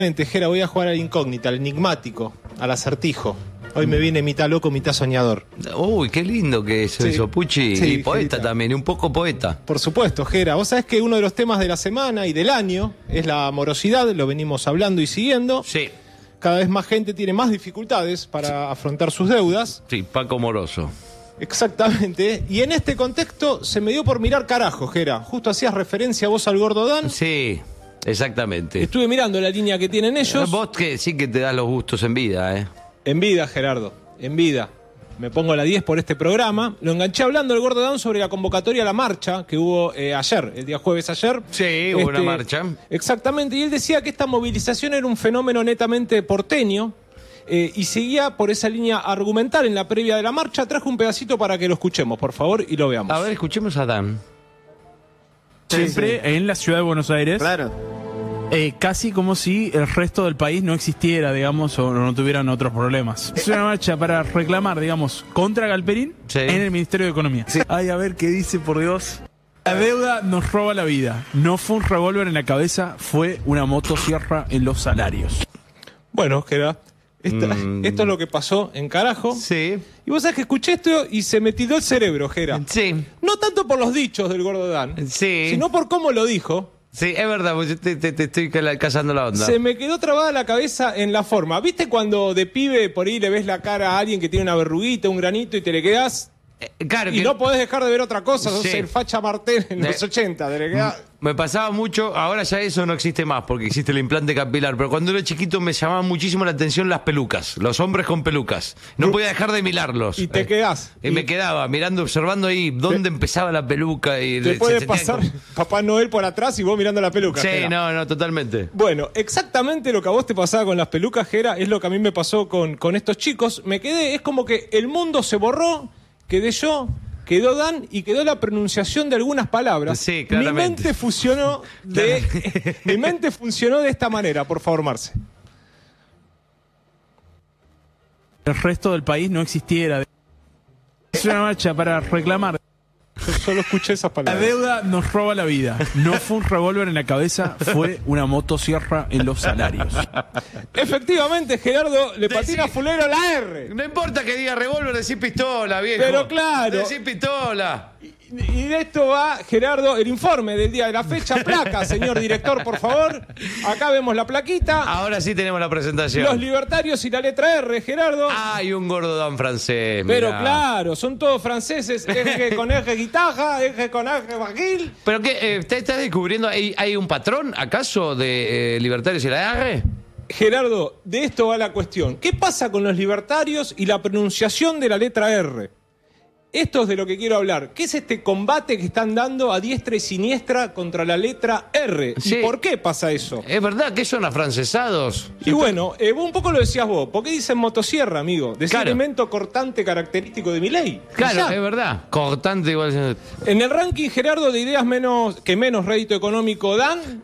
Tejera, voy a jugar al incógnita, al enigmático, al acertijo. Hoy me viene mitad loco, mitad soñador. Uy, qué lindo que es eso, Puchi. Sí, y poeta Jerita. también, un poco poeta. Por supuesto, Jera. Vos sabés que uno de los temas de la semana y del año es la amorosidad, lo venimos hablando y siguiendo. Sí. Cada vez más gente tiene más dificultades para afrontar sus deudas. Sí, Paco Moroso. Exactamente. Y en este contexto se me dio por mirar carajo, Jera. Justo hacías referencia vos al Gordo Dan. Sí, exactamente. Estuve mirando la línea que tienen ellos. Vos que sí que te das los gustos en vida, ¿eh? En vida, Gerardo, en vida. Me pongo a la 10 por este programa. Lo enganché hablando el Gordo Dan sobre la convocatoria a la marcha que hubo ayer, el día jueves ayer. Sí, hubo una marcha. Exactamente, y él decía que esta movilización era un fenómeno netamente porteño y seguía por esa línea argumental en la previa de la marcha. Traje un pedacito para que lo escuchemos, por favor, y lo veamos. A ver, escuchemos a Dan. Siempre en la ciudad de Buenos Aires. Claro. Casi como si el resto del país no existiera, digamos, o no tuvieran otros problemas. Es una marcha para reclamar, digamos, contra Galperín Sí. en el Ministerio de Economía. Ay, a ver qué dice, por Dios. La deuda nos roba la vida. No fue un revólver en la cabeza, fue una motosierra en los salarios. Bueno, Gerard, esto es lo que pasó en carajo. Sí. Y vos sabés que escuché esto y se me tiró el cerebro, Gerard. Sí. No tanto por los dichos del Gordo Dan, Sí. sino por cómo lo dijo. Sí, es verdad, pues yo te estoy cazando la onda. Se me quedó trabada la cabeza en la forma. ¿Viste cuando de pibe por ahí le ves la cara a alguien que tiene una verruguita, un granito y te le quedás? Claro Y que no podés dejar de ver otra cosa. Sos Sí. el facha Martel en los 80. Te le quedás... me pasaba mucho, ahora ya eso no existe más porque existe el implante capilar, pero cuando era chiquito me llamaban muchísimo la atención las pelucas, los hombres con pelucas. No podía dejar de mirarlos. Y te quedás. Y me quedaba mirando, observando ahí dónde empezaba la peluca. Y Te se puede sentía pasar como- Papá Noel por atrás y vos mirando la peluca. Sí, Gera. no, totalmente. Bueno, exactamente lo que a vos te pasaba con las pelucas, Jera, es lo que a mí me pasó con estos chicos. Me quedé, es como que el mundo se borró, quedé yo, quedó Dan y quedó la pronunciación de algunas palabras. Sí, claramente. Mi mente funcionó mi mente funcionó de esta manera, por favor, Marce. El resto del país no existiera. Es una marcha para reclamar. Yo solo escuché esas La palabras. deuda nos roba la vida. No fue un revólver en la cabeza, fue una motosierra en los salarios. Efectivamente, Gerardo le patina fulero la R. No importa que diga revólver, decir pistola, viejo. Pero claro. Decir pistola. Y de esto va, Gerardo, el informe del día de la fecha. Placa, señor director, por favor. Acá vemos la plaquita. Ahora sí tenemos la presentación. Los libertarios y la letra R, Gerardo. Hay un gordo Dan francés. Pero mirá. claro, son todos franceses. Eje con eje guitarra, eje con eje bajil. ¿Pero qué? ¿Estás descubriendo? ¿Hay un patrón, acaso, de libertarios y la R? Gerardo, de esto va la cuestión. ¿Qué pasa con los libertarios y la pronunciación de la letra R? Esto es de lo que quiero hablar. ¿Qué es este combate que están dando a diestra y siniestra contra la letra R? Sí. ¿Y por qué pasa eso? ¿Es verdad que son afrancesados? Y bueno, un poco lo decías vos. ¿Por qué dicen motosierra, amigo? De ese Claro. elemento cortante característico de mi ley. Claro, es verdad. Cortante igual. En el ranking, Gerardo, de ideas que menos rédito económico dan,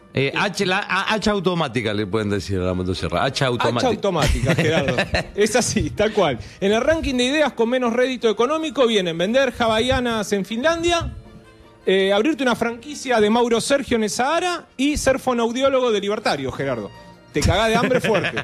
Hacha automática le pueden decir a la motosierra. Hacha automática. hacha automática, Gerardo. Es así, tal cual. En el ranking de ideas con menos rédito económico vienen vender hawaianas en Finlandia, abrirte una franquicia de Mauro Sergio en el Sahara y ser fonoaudiólogo de libertario, Gerardo. Te cagás de hambre fuerte.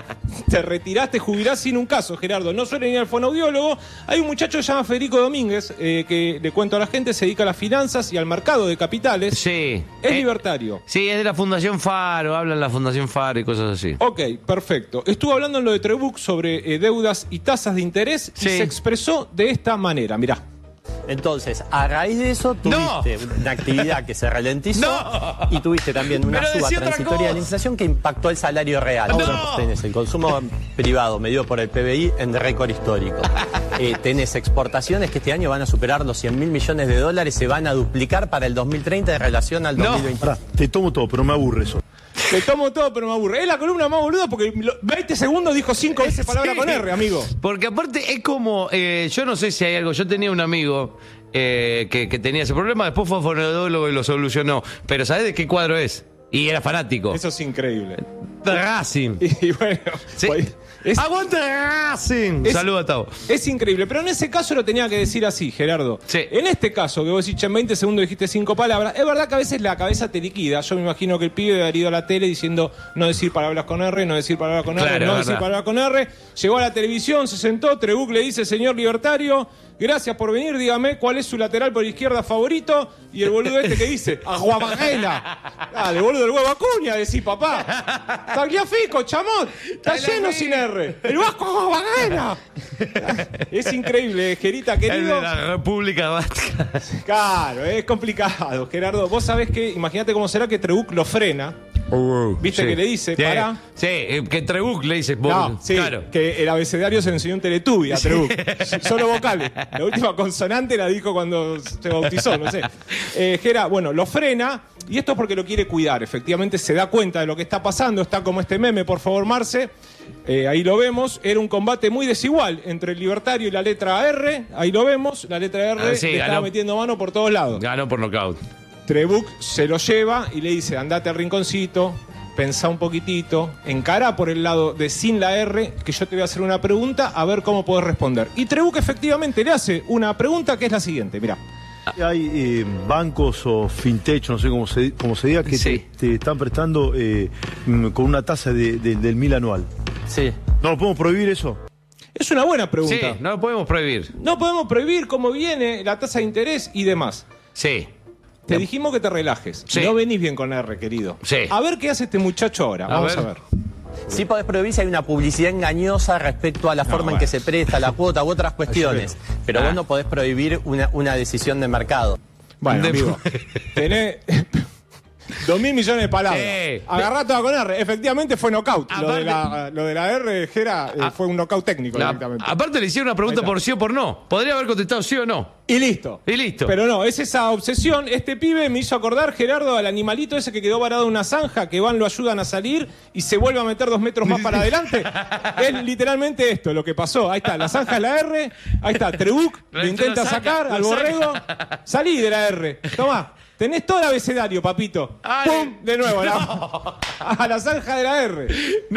Te retirás, te jubilás sin un caso, Gerardo. No suele ir al fonoaudiólogo. Hay un muchacho que se llama Federico Domínguez, que le cuento a la gente, se dedica a las finanzas y al mercado de capitales. Sí. Es libertario. Sí, es de la Fundación Faro, habla en la Fundación Faro y cosas así. Ok, perfecto. Estuvo hablando en lo de Trebuch sobre deudas y tasas de interés y Sí. se expresó de esta manera. Mirá. Entonces, a raíz de eso tuviste una actividad que se ralentizó ¡No! y tuviste también una Pero suba decí otra transitoria de la cosa. inflación que impactó el salario real. ¡No! Tenés el consumo privado medido por el PBI en récord histórico. Tenés exportaciones que este año van a superar los 100.000 millones de dólares, se van a duplicar para el 2030 en relación al No. 2020. Pará, te tomo todo, pero me aburre eso. Te tomo todo, pero me aburre. Es la columna más boluda porque 20 segundos dijo 5 veces palabra Sí. con R, amigo. Porque aparte es como, yo no sé si hay algo, yo tenía un amigo que tenía ese problema, después fue a fonoaudiólogo y lo solucionó, pero ¿sabés de qué cuadro es? Y era fanático. Eso es increíble. Racing. Y bueno, Sí. es, ¡Aguante Racing! es- Saluda a Tavo. es increíble, pero en ese caso lo tenía que decir así, Gerardo. Sí. En este caso, que vos decís, en 20 segundos dijiste 5 palabras, es verdad que a veces la cabeza te liquida. Yo me imagino que el pibe debe haber ido a la tele diciendo no decir palabras con R, no decir palabras con R, Claro, no es decir verdad. palabras con R. Llegó a la televisión, se sentó, Trebuch le dice, señor libertario, gracias por venir, dígame cuál es su lateral por izquierda favorito. Y el boludo este que dice, Aguamagela. Dale, boludo, el huevo Acuña, decís, papá. Tagliafico, chamón. Está lleno sin R. El Vasco Aguamagela. Es increíble, Gerita, El de querido. la República Vasca. Claro, es complicado, Gerardo. Vos sabés que, imagínate cómo será que Trebuch lo frena. ¿Viste que le dice, Sí, pará? Sí, que Trebuch le dice, vos, No, sí, claro. que el abecedario se lo enseñó un Teletubby a Trebuch. Solo vocales. La última consonante la dijo cuando se bautizó, no sé. Gera, bueno, lo frena y esto es porque lo quiere cuidar. Efectivamente se da cuenta de lo que está pasando. Está como este meme, por favor, Marce. Ahí lo vemos. Era un combate muy desigual entre el libertario y la letra R. Ahí lo vemos. La letra R Sí, le estaba ganó. metiendo mano por todos lados. Ganó por nocaut. Trebuch se lo lleva y le dice, andate al rinconcito, pensá un poquitito, encará por el lado de sin la R, que yo te voy a hacer una pregunta, a ver cómo podés responder. Y Trebuch efectivamente le hace una pregunta que es la siguiente, mirá. Hay bancos o fintech, no sé cómo se diga, que Sí. te están prestando con una tasa del 1000 anual. Sí. ¿No lo podemos prohibir eso? Es una buena Sí, pregunta. no lo podemos prohibir. No podemos prohibir cómo viene la tasa de interés y demás. Sí. Te dijimos que te relajes. Sí. No venís bien con R, querido. Sí. A ver qué hace este muchacho ahora. Vamos a ver. Sí podés prohibir si hay una publicidad engañosa respecto a la forma en que se presta la cuota u otras cuestiones. Pero vos no podés prohibir una decisión de mercado. Bueno, De- amigo, tenés 2.000 millones de palabras. Sí. Agarrá toda con R. Efectivamente fue knockout. Aparte- Lo de la R, Gera, fue un knockout técnico directamente. Aparte le hicieron una pregunta Ahí está. por sí o por no. Podría haber contestado sí o no. Y listo. Y listo. Pero no, es esa obsesión. Este pibe me hizo acordar, Gerardo, al animalito ese que quedó varado en una zanja, que van, lo ayudan a salir y se vuelve a meter 2 metros más para adelante. Es literalmente esto lo que pasó. Ahí está, la zanja es la R. Ahí está, Trebuch, Lo lo intenta saca, sacar lo al borrego. saca. Salí de la R. Tomá. Tenés todo el abecedario, papito. Ay. ¡Pum! De nuevo, a la zanja de la R.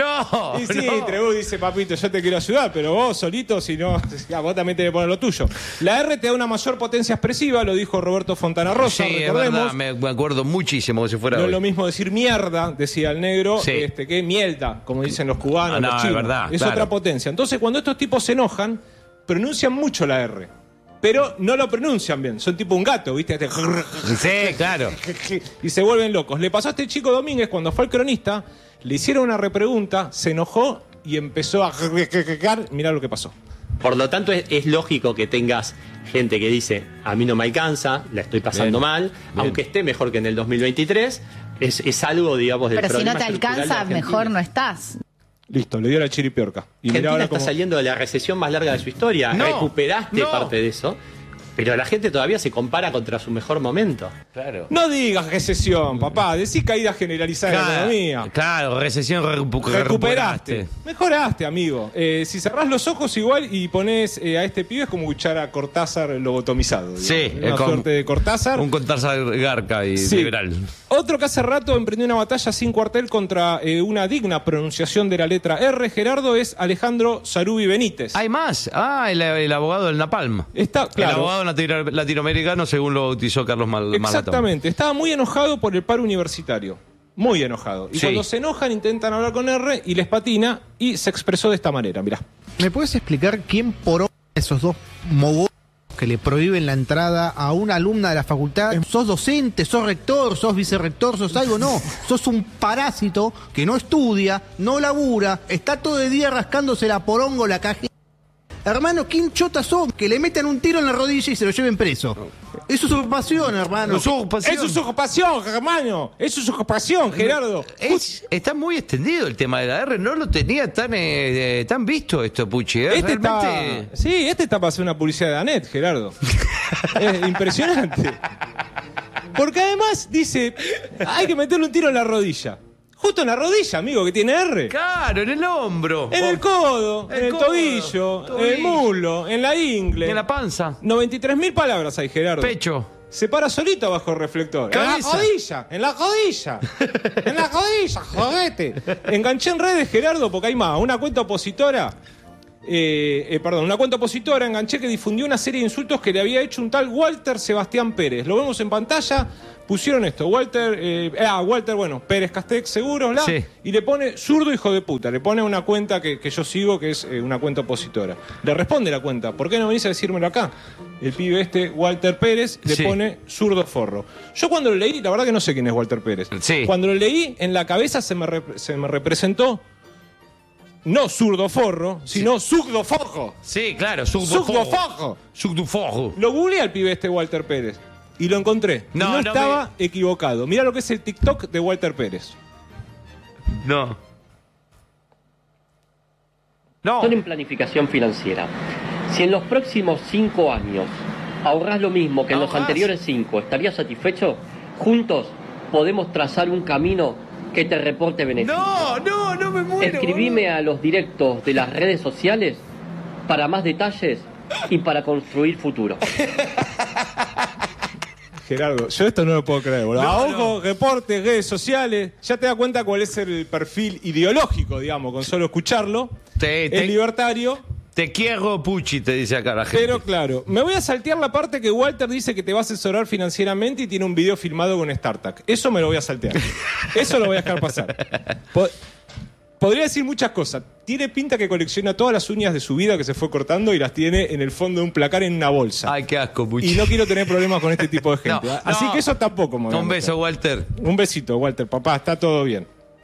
No. Y sí, no. Trebuch dice, papito, yo te quiero ayudar, pero vos solito, si no, vos también tenés que poner lo tuyo. La R te da una mayor potencia expresiva, lo dijo Roberto Fontana Rosa, Sí, es recordemos. verdad, me acuerdo muchísimo que si fuera No es hoy. lo mismo decir mierda, decía el negro, Sí. que mielda, como dicen los cubanos, Ah, no, los es chinos. verdad, Es claro. otra potencia. Entonces, cuando estos tipos se enojan, pronuncian mucho la R. Pero no lo pronuncian bien. Son tipo un gato, ¿viste? Sí, claro. Y se vuelven locos. Le pasó a este chico Domínguez cuando fue al cronista, le hicieron una repregunta, se enojó y empezó a... Mirá lo que pasó. Por lo tanto, es lógico que tengas gente que dice, a mí no me alcanza, la estoy pasando Bien, mal, aunque esté mejor que en el 2023, es algo, digamos, del Pero si no problema te estructural de alcanza, Argentina. mejor no estás. Listo, le dio la chiripiorca. Y mirá Argentina ahora está cómo... saliendo de la recesión más larga de su historia. No, Recuperaste no. parte de eso, pero la gente todavía se compara contra su mejor momento. Claro. No digas recesión, papá. Decís caída generalizada de la economía. Claro, recesión recuperaste. Mejoraste, amigo. Si cerrás los ojos igual y pones a este pibe es como escuchar a Cortázar lobotomizado. digamos. Sí, Una suerte de Cortázar. Un Cortázar Garca y Sí. liberal. Otro que hace rato emprendió una batalla sin cuartel contra una digna pronunciación de la letra R, Gerardo, es Alejandro Sarubi Benítez. Hay más. Ah, el abogado del Napalm. Está, El claro. abogado latinoamericano, según lo bautizó Carlos Malatón. Exactamente. Estaba muy enojado por el paro universitario. Muy enojado. Y Sí. cuando se enojan intentan hablar con R y les patina y se expresó de esta manera. Mirá. ¿Me puedes explicar quién por esos dos mogotes que le prohíben la entrada a una alumna de la facultad? ¿Sos docente, sos rector, sos vicerrector, sos algo? No, sos un parásito que no estudia, no labura, está todo el día rascándose la porongo, la cajita. Hermano, ¿quién chota sos? Que le metan un tiro en la rodilla y se lo lleven preso. Eso es usurpación, hermano. Eso es ocupación, hermano. Eso es ocupación, Gerardo. Está muy extendido el tema de la R. No lo tenía tan visto esto, Pucci. Este está, Realmente... sí, este está para hacer una publicidad de Anet, Gerardo. Es impresionante. Porque además dice, hay que meterle un tiro en la rodilla. Justo en la rodilla, amigo, que tiene R. Claro, en el hombro. En el codo, en el codo, tobillo, en el muslo, en la ingle. En la panza. 93.000 palabras hay, Gerardo. Pecho. se para solito bajo el reflector. Cabeza. En la rodilla, jodete. Enganché en redes, Gerardo, porque hay más. Una cuenta opositora, enganché que difundió una serie de insultos que le había hecho un tal Walter Sebastián Pérez. Lo vemos en pantalla. Pusieron esto, Walter, Pérez Castex, seguros, Sí. y le pone zurdo hijo de puta. Le pone una cuenta que yo sigo, que es una cuenta opositora. Le responde la cuenta, ¿por qué no venís a decírmelo acá? El pibe Walter Pérez, le Sí. pone zurdo forro. Yo cuando lo leí, la verdad que no sé quién es Walter Pérez. Sí. Cuando lo leí, en la cabeza se me representó, no zurdo forro, sino zurdo fojo. Sí, claro. Zurdo fojo. Sugdufojo. Lo googleé al pibe Walter Pérez. Y lo encontré. No, Y no no estaba equivocado. Mirá lo que es el TikTok de Walter Pérez. No. No. Son en planificación financiera. Si en los próximos 5 años ahorrás lo mismo que en los Ahorrás. anteriores 5, ¿estarías satisfecho? Juntos podemos trazar un camino que te reporte beneficios. No me muero. Escribime a los directos de las redes sociales para más detalles y para construir futuro. Gerardo, yo esto no lo puedo creer, boludo. No, A ojo, no. reportes, redes sociales, ya te das cuenta cuál es el perfil ideológico, digamos, con solo escucharlo. Es libertario, Te quiero, Pucci, te dice acá la gente. pero claro, me voy a saltear la parte que Walter dice que te va a asesorar financieramente y tiene un video filmado con StarTAC. Eso me lo voy a saltear. Eso lo voy a dejar pasar. Podría decir muchas cosas. Tiene pinta que colecciona todas las uñas de su vida que se fue cortando y las tiene en el fondo de un placar en una bolsa. Ay, qué asco, Pucci. Y no quiero tener problemas con este tipo de gente. No, Así no. que eso tampoco me voy a Un meter. beso, Walter. Un besito, Walter, papá, está todo bien.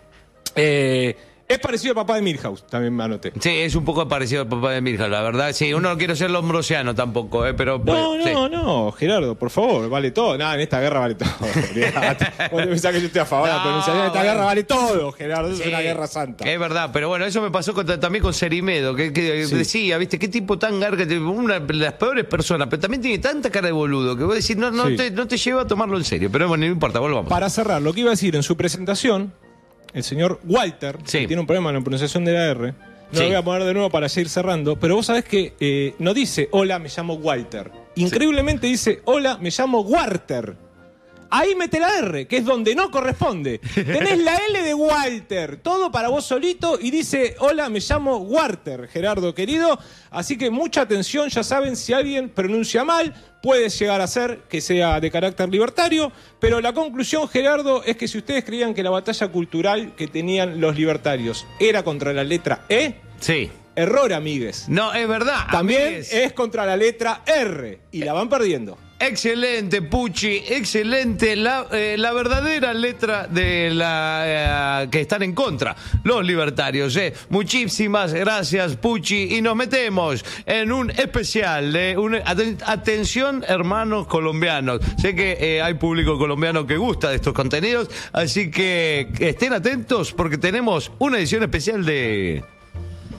Es parecido al papá de Milhouse, también me anoté. Sí, es un poco parecido al papá de Mirja, la verdad. Sí, uno no quiere ser lombrosiano tampoco, pero... sí. No, Gerardo, por favor, vale todo. Nada, en esta guerra vale todo. Olvidate. Vos te pensás que yo estoy a favor de la No, pronunciación. En esta bueno. guerra vale todo, Gerardo. Es Sí, una guerra santa. Es verdad, pero bueno, eso me pasó también con Cerimedo, que Sí. decía, ¿viste? Qué tipo tan garga, una de las peores personas, pero también tiene tanta cara de boludo que vos decís, no Sí. te lleva a tomarlo en serio. Pero bueno, no importa, volvamos. Para cerrar, lo que iba a decir en su presentación, el señor Walter, Sí. que tiene un problema en la pronunciación de la R, no Sí. lo voy a poner de nuevo para seguir cerrando, pero vos sabés que no dice, hola, me llamo Walter. Increíblemente dice, hola, me llamo Walter. Ahí mete la R, que es donde no corresponde. Tenés la L de Walter, todo para vos solito, y dice, hola, me llamo Walter, Gerardo querido. Así que mucha atención, ya saben, si alguien pronuncia mal, puede llegar a ser que sea de carácter libertario, pero la conclusión, Gerardo, es que si ustedes creían que la batalla cultural que tenían los libertarios era contra la letra E, Sí. error, amigues. No, es verdad. También amigues. es contra la letra R, y la van perdiendo. Excelente, Pucci, excelente. La verdadera letra de la que están en contra, los libertarios. Muchísimas gracias, Pucci. Y nos metemos en un especial de atención, hermanos colombianos. Sé que hay público colombiano que gusta de estos contenidos, así que estén atentos porque tenemos una edición especial de